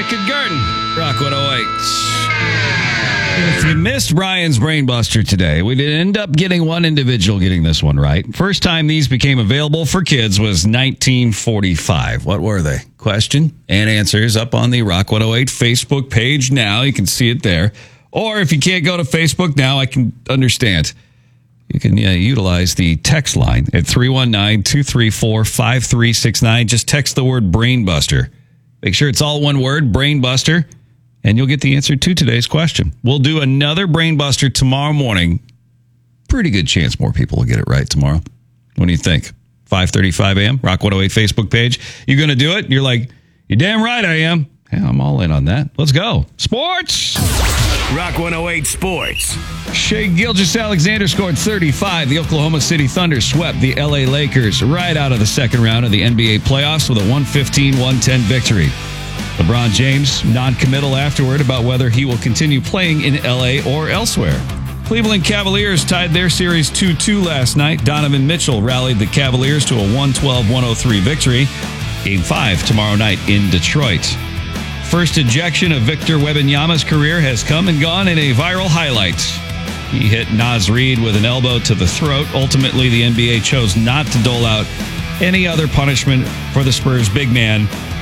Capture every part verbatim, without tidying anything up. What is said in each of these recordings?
Rick and Garden, Rock one oh eight. If you missed Brian's Brainbuster today, we did end up getting one individual getting this one right. First time these became available for kids was nineteen forty-five. What were they? Question and answers up on the Rock one oh eight Facebook page now. You can see it there. Or if you can't go to Facebook now, I can understand. You can uh, utilize the text line at three one nine, two three four, five three six nine. Just text the word Brainbuster. Make sure it's all one word, Brainbuster, and you'll get the answer to today's question. We'll do another Brainbuster tomorrow morning. Pretty good chance more people will get it right tomorrow. What do you think? five thirty-five a.m., Rock one oh eight Facebook page. You're going to do it? You're like, you're damn right I am. Yeah, I'm all in on that. Let's go. Sports! Rock one oh eight Sports. Shea Gilgeous-Alexander scored thirty-five. The Oklahoma City Thunder swept the L A Lakers right out of the second round of the N B A playoffs with a one fifteen one ten victory. LeBron James non-committal afterward about whether he will continue playing in L A or elsewhere. Cleveland Cavaliers tied their series two two last night. Donovan Mitchell rallied the Cavaliers to a one twelve one oh three victory. Game five tomorrow night in Detroit. First ejection of Victor Wembanyama's career has come and gone in a viral highlight. He hit Naz Reid with an elbow to the throat. Ultimately, the N B A chose not to dole out any other punishment for the Spurs big man.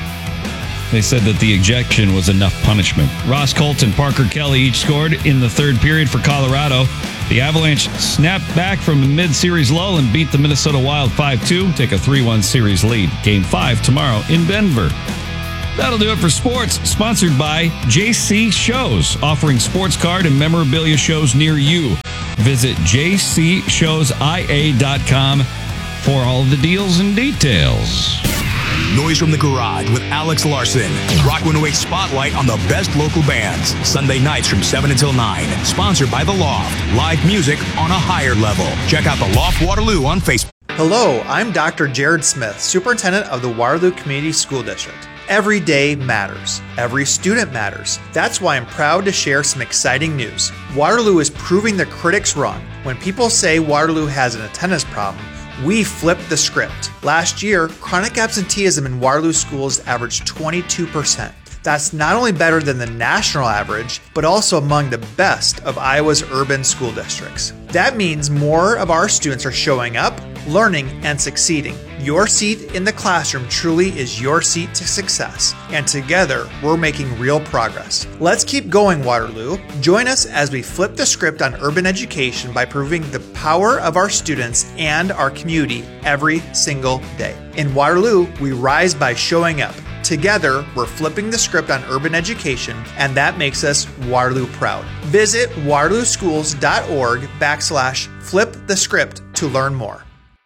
They said that the ejection was enough punishment. Ross Colt and Parker Kelly each scored in the third period for Colorado. The Avalanche snapped back from a mid-series lull and beat the Minnesota Wild five two, take a three one series lead. Game five tomorrow in Denver. That'll do it for sports. Sponsored by J C Shows, offering sports card and memorabilia shows near you. Visit j c shows i a dot com for all the deals and details. Noise from the Garage with Alex Larson. Rock one oh eight Spotlight on the best local bands. Sunday nights from seven until nine. Sponsored by The Loft. Live music on a higher level. Check out The Loft Waterloo on Facebook. Hello, I'm Doctor Jared Smith, Superintendent of the Waterloo Community School District. Every day matters. Every student matters. That's why I'm proud to share some exciting news. Waterloo is proving the critics wrong. When people say Waterloo has an attendance problem, we flipped the script. Last year, chronic absenteeism in Waterloo schools averaged twenty-two percent. That's not only better than the national average, but also among the best of Iowa's urban school districts. That means more of our students are showing up, learning, and succeeding. Your seat in the classroom truly is your seat to success, and together we're making real progress. Let's keep going, Waterloo. Join us as we flip the script on urban education by proving the power of our students and our community every single day. In Waterloo, we rise by showing up. Together, we're flipping the script on urban education, and that makes us Waterloo proud. Visit waterlooschools.org backslash flip the script to learn more.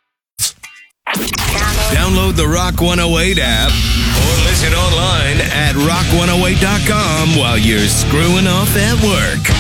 Download the Rock one oh eight app or listen online at rock one oh eight dot com while you're screwing off at work.